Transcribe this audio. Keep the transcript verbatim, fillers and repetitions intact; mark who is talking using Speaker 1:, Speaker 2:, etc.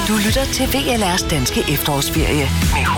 Speaker 1: Du lytter til V L R's danske efterårsferie med